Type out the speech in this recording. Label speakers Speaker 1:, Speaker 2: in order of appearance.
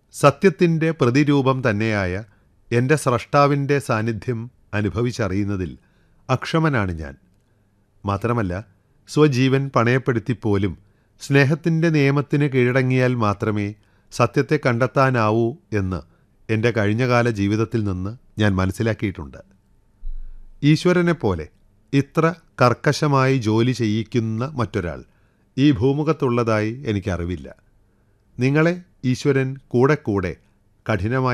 Speaker 1: സത്യത്തിൻ്റെ പ്രതിരൂപം തന്നെയായ എൻ്റെ സ്രഷ്ടാവിൻ്റെ സാന്നിധ്യം അനുഭവിച്ചറിയുന്നതിൽ അക്ഷമനാണ് ഞാൻ. മാത്രമല്ല, സ്വജീവൻ പണയപ്പെടുത്തിപ്പോലും സ്നേഹത്തിൻ്റെ നിയമത്തിന് കീഴടങ്ങിയാൽ മാത്രമേ സത്യത്തെ കണ്ടെത്താനാവൂ എന്ന് എൻ്റെ കഴിഞ്ഞകാല ജീവിതത്തിൽ നിന്ന് ഞാൻ മനസ്സിലാക്കിയിട്ടുണ്ട്. ഈശ്വരനെപ്പോലെ ഇത്ര കർക്കശമായി ജോലി ചെയ്യിക്കുന്ന മറ്റൊരാൾ ഈ ഭൂമുഖത്തുള്ളതായി എനിക്കറിവില്ല. നിങ്ങളെ ഈശ്വരൻ കൂടെ കൂടെ കഠിനമായി